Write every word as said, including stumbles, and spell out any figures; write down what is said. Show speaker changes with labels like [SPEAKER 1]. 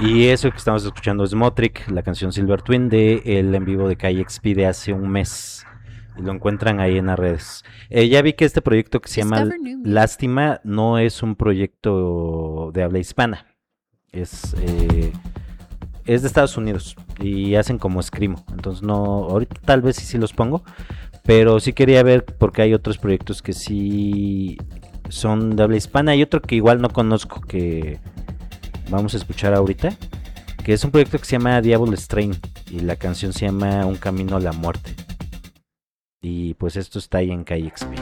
[SPEAKER 1] Y eso que estamos escuchando es Motric, la canción Silver Twin de el en vivo de K X P de hace un mes. Y lo encuentran ahí en las redes. Eh, ya vi que este proyecto que se llama Lástima no es un proyecto de habla hispana. Es, eh, es de Estados Unidos y hacen como Screamo. Entonces no, ahorita tal vez sí, sí los pongo. Pero sí quería ver porque hay otros proyectos que sí son de habla hispana. Y otro que igual no conozco que vamos a escuchar ahorita, que es un proyecto que se llama Diablo Strain y la canción se llama Un Camino a la Muerte. Y pues esto está ahí en K X P.